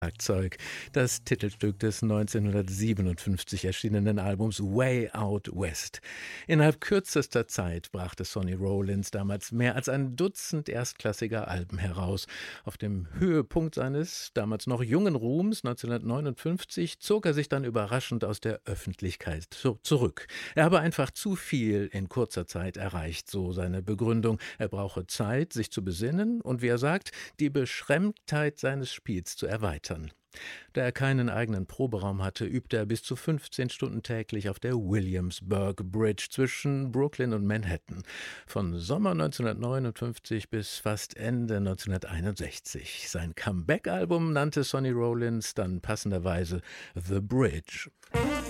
Schlagzeug, das Titelstück des 1957 erschienenen Albums Way Out West. Innerhalb kürzester Zeit brachte Sonny Rollins damals mehr als ein Dutzend erstklassiger Alben heraus. Auf dem Höhepunkt seines damals noch jungen Ruhms 1959 zog er sich dann überraschend aus der Öffentlichkeit zurück. Er habe einfach zu viel in kurzer Zeit erreicht, so seine Begründung. Er brauche Zeit, sich zu besinnen und, wie er sagt, die Beschränktheit seines Spiels zu erweitern. Da er keinen eigenen Proberaum hatte, übte er bis zu 15 Stunden täglich auf der Williamsburg Bridge zwischen Brooklyn und Manhattan. Von Sommer 1959 bis fast Ende 1961. Sein Comeback-Album nannte Sonny Rollins dann passenderweise The Bridge.